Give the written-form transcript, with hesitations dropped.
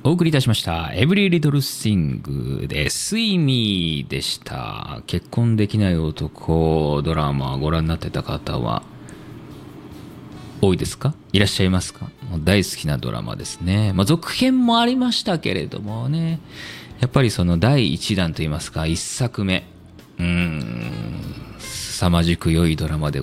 お送りいたしましたエブリリトルシングでスイミーでした。結婚できない男ドラマご覧になってた方は多いですか？いらっしゃいますか？もう大好きなドラマですね。続編もありましたけれどもね、やっぱりその第一弾といいますか、一作目凄まじく良いドラマで